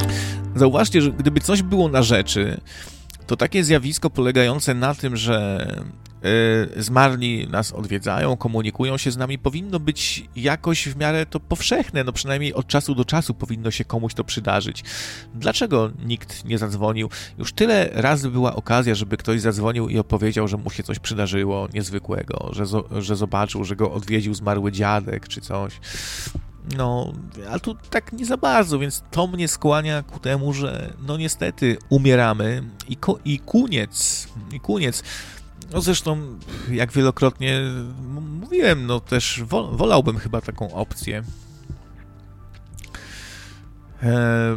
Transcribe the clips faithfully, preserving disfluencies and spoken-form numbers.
Zauważcie, że gdyby coś było na rzeczy, to takie zjawisko polegające na tym, że yy, zmarli nas odwiedzają, komunikują się z nami, powinno być jakoś w miarę to powszechne, no przynajmniej od czasu do czasu powinno się komuś to przydarzyć. Dlaczego nikt nie zadzwonił? Już tyle razy była okazja, żeby ktoś zadzwonił i opowiedział, że mu się coś przydarzyło niezwykłego, że, zo- że zobaczył, że go odwiedził zmarły dziadek czy coś. No, ale tu tak nie za bardzo, więc to mnie skłania ku temu, że no niestety umieramy i, ko- i koniec, i koniec. No zresztą, jak wielokrotnie mówiłem, no też wol- wolałbym chyba taką opcję. Eee...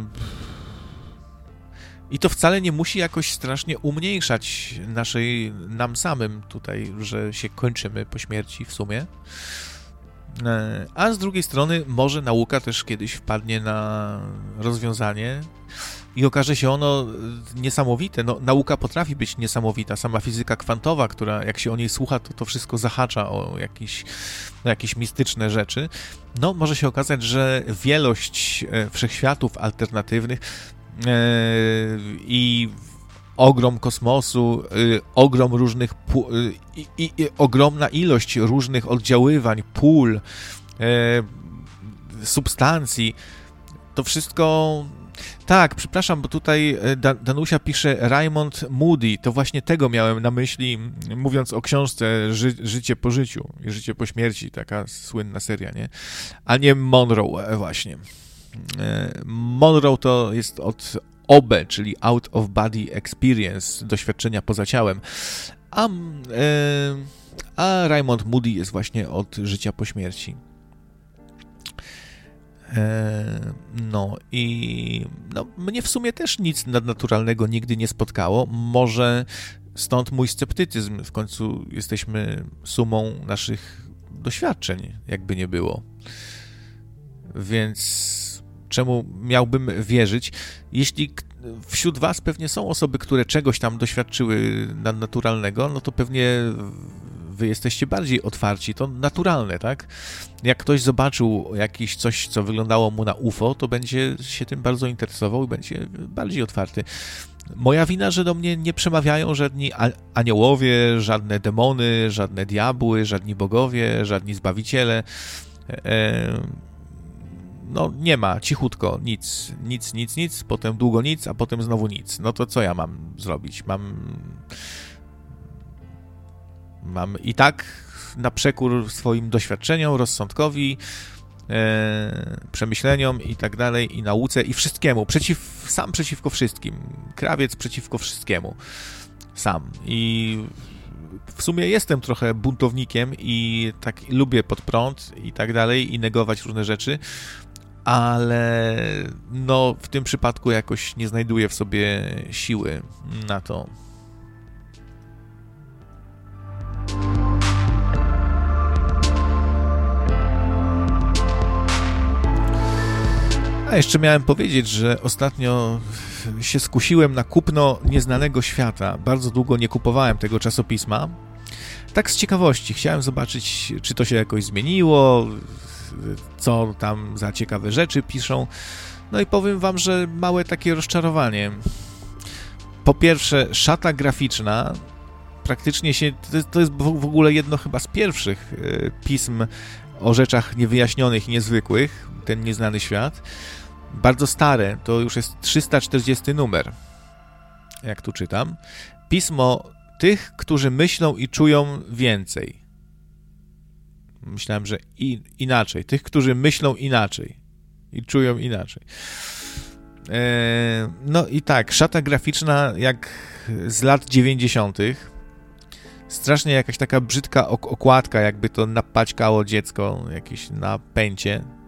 I to wcale nie musi jakoś strasznie umniejszać naszej, nam samym tutaj, że się kończymy po śmierci w sumie. A z drugiej strony może nauka też kiedyś wpadnie na rozwiązanie i okaże się ono niesamowite. No, nauka potrafi być niesamowita. Sama fizyka kwantowa, która jak się o niej słucha, to to wszystko zahacza o jakieś, o jakieś mistyczne rzeczy. No, może się okazać, że wielość wszechświatów alternatywnych yy, i ogrom kosmosu, y, ogrom różnych, pu- y, i, i, ogromna ilość różnych oddziaływań, pól, y, substancji, to wszystko... Tak, przepraszam, bo tutaj da- Danusia pisze Raymond Moody, to właśnie tego miałem na myśli, mówiąc o książce Ży- Życie po życiu i Życie po śmierci, taka słynna seria, nie? A nie Monroe, właśnie. Y, Monroe to jest od O B E, czyli Out of Body Experience, doświadczenia poza ciałem, a, e, a Raymond Moody jest właśnie od życia po śmierci. E, no i no, mnie w sumie też nic nadnaturalnego nigdy nie spotkało, może stąd mój sceptycyzm, w końcu jesteśmy sumą naszych doświadczeń, jakby nie było. Więc czemu miałbym wierzyć, jeśli wśród was pewnie są osoby, które czegoś tam doświadczyły nadnaturalnego, no to pewnie wy jesteście bardziej otwarci, to naturalne, tak? Jak ktoś zobaczył jakieś coś, co wyglądało mu na U F O, to będzie się tym bardzo interesował i będzie bardziej otwarty. Moja wina, że do mnie nie przemawiają żadni aniołowie, żadne demony, żadne diabły, żadni bogowie, żadni zbawiciele. Eee, No nie ma, cichutko, nic, nic, nic, nic, potem długo nic, a potem znowu nic. No to co ja mam zrobić? Mam... Mam i tak na przekór swoim doświadczeniom, rozsądkowi, e, przemyśleniom i tak dalej, i nauce, i wszystkiemu. Przeciw, sam przeciwko wszystkim. Krawiec przeciwko wszystkiemu. Sam. I w sumie jestem trochę buntownikiem i tak lubię pod prąd i tak dalej, i negować różne rzeczy, ale no w tym przypadku jakoś nie znajduję w sobie siły na to. A jeszcze miałem powiedzieć, że ostatnio się skusiłem na kupno Nieznanego Świata. Bardzo długo nie kupowałem tego czasopisma. Tak z ciekawości. Chciałem zobaczyć, czy to się jakoś zmieniło, co tam za ciekawe rzeczy piszą. No i powiem wam, że małe takie rozczarowanie. Po pierwsze, szata graficzna praktycznie się... To jest w ogóle jedno chyba z pierwszych pism o rzeczach niewyjaśnionych i niezwykłych, ten Nieznany Świat. Bardzo stare, to już jest trzysta czterdziesty numer, jak tu czytam. Pismo tych, którzy myślą i czują więcej. Myślałem, że i, inaczej. Tych, którzy myślą inaczej i czują inaczej. Eee, no i tak, szata graficzna jak z lat dziewięćdziesiątych. Strasznie jakaś taka brzydka ok- okładka, jakby to napaćkało dziecko jakieś na pęcie.